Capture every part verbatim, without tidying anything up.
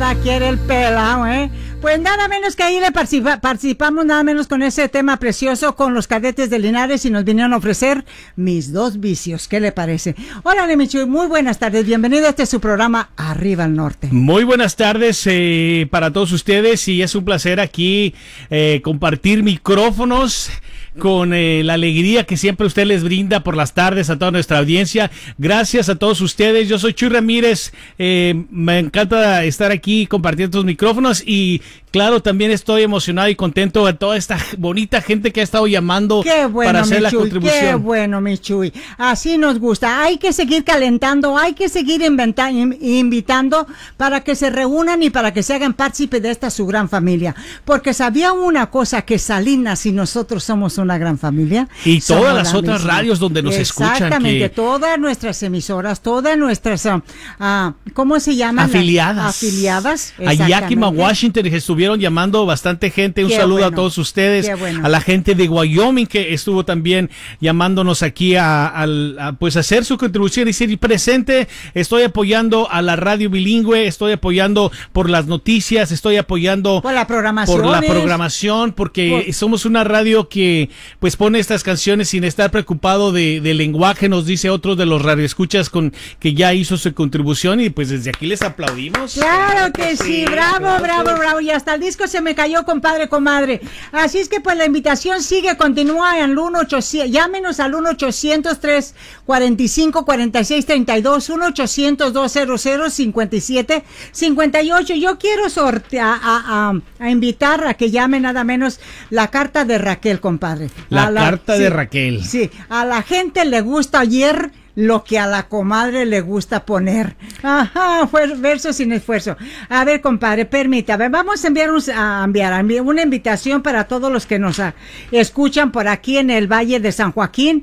la quiere el pelao, ¿eh? Pues nada menos que ahí le participa, participamos nada menos con ese tema precioso con los cadetes de Linares y nos vinieron a ofrecer Mis Dos Vicios. ¿Qué le parece? Hola, Nemichuy, muy buenas tardes. Bienvenido a este su programa Arriba al Norte. Muy buenas tardes eh, para todos ustedes y es un placer aquí eh, compartir micrófonos con eh, la alegría que siempre usted les brinda por las tardes a toda nuestra audiencia. Gracias a todos ustedes. Yo soy Chuy Ramírez. Eh, me encanta estar aquí compartiendo estos micrófonos y claro, también estoy emocionado y contento de toda esta bonita gente que ha estado llamando qué bueno, para hacer mi la Chuy, contribución. Qué bueno, mi Chuy. Así nos gusta. Hay que seguir calentando, hay que seguir inventa- invitando para que se reúnan y para que se hagan partícipe de esta su gran familia. Porque sabía una cosa, que Salinas y nosotros somos una gran familia. Y somos todas las otras misma. radios donde nos escuchan. Exactamente, Que... todas nuestras emisoras, todas nuestras, uh, uh, ¿cómo se llaman? Afiliadas. Afiliadas. A Yakima, Washington, estuvieron llamando bastante gente. Un Qué saludo bueno. a todos ustedes. Qué bueno. A la gente de Wyoming que estuvo también llamándonos aquí a, a, a pues hacer su contribución y ser presente. Estoy apoyando a la radio bilingüe, estoy apoyando por las noticias, estoy apoyando por la programación. Por la programación, porque por... somos una radio que pues pone estas canciones sin estar preocupado de, de lenguaje, nos dice otro de los radioescuchas con que ya hizo su contribución y pues desde aquí les aplaudimos. Claro que sí, sí bravo, claro, bravo, pues... bravo, y hasta el disco se me cayó, compadre, comadre. Así es que pues la invitación sigue, continúa en el uno ochocientos, llámenos al uno ochocientos, tres cuarenta y cinco, cuarenta y seis treinta y dos, uno ochocientos, doscientos, cincuenta y siete, cincuenta y ocho. Yo quiero sortear, a, a, a invitar a que llame nada menos la carta de Raquel, compadre. La, la carta sí, de Raquel. Sí, a la gente le gusta ayer lo que a la comadre le gusta poner. Ajá, fue verso sin esfuerzo. A ver, compadre, permítame. Vamos a enviar, un, a enviar a enviar una invitación para todos los que nos a, escuchan por aquí en el Valle de San Joaquín.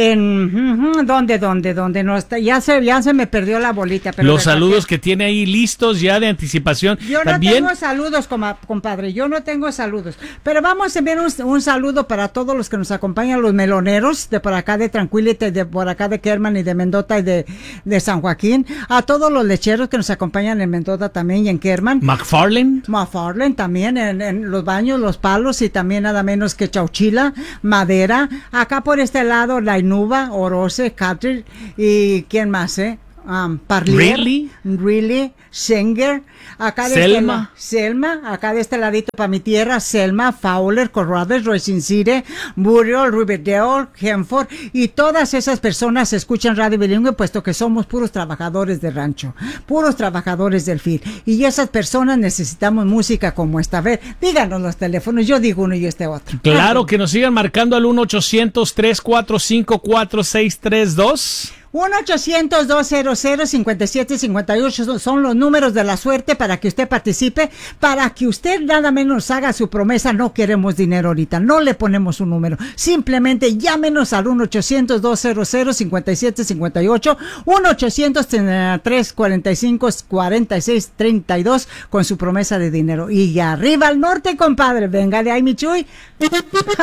En uh, ¿dónde, dónde, dónde? No está, ya se, ya se me perdió la bolita. Pero los saludos que... que tiene ahí listos ya de anticipación. Yo ¿También? no tengo saludos, compadre. Yo no tengo saludos. Pero vamos a enviar un, un saludo para todos los que nos acompañan, los meloneros de por acá de Tranquility, de por acá de Kerman y de Mendota y de, de San Joaquín, a todos los lecheros que nos acompañan en Mendota también y en Kerman. McFarland. McFarland también, en, en Los Baños, Los Palos y también nada menos que Chauchila, Madera. Acá por este lado, La Inuba, Oroce, Catri y ¿quién más, eh? Um, Parlier, Really, really, Schenger, acá de Selma, este, Selma, acá de este ladito para mi tierra, Selma, Fowler, Corrales, Roycincire, Burial, Riverdale, Henford y todas esas personas escuchan radio bilingüe puesto que somos puros trabajadores de rancho, puros trabajadores del field y esas personas necesitamos música como esta. A ver, díganos los teléfonos, yo digo uno y este otro. Claro, ah, que nos sigan marcando al uno ochocientos, tres cuatro cinco, cuatro seis tres dos. uno ochocientos, doscientos, cincuenta y siete cincuenta y ocho son los números de la suerte para que usted participe, para que usted nada menos haga su promesa. No queremos dinero ahorita, no le ponemos un número, simplemente llámenos al uno ochocientos, doscientos, cincuenta y siete cincuenta y ocho, uno ochocientos, tres cuarenta y cinco, cuarenta y seis treinta y dos con su promesa de dinero. Y arriba al norte, compadre, venga de ahí, mi Chuy.